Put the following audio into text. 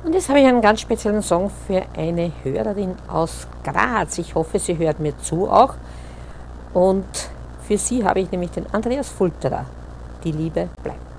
Und jetzt habe ich einen ganz speziellen Song für eine Hörerin aus Graz. Ich hoffe, sie hört mir zu auch. Und für sie habe ich nämlich den Andreas Fulterer. Die Liebe bleibt.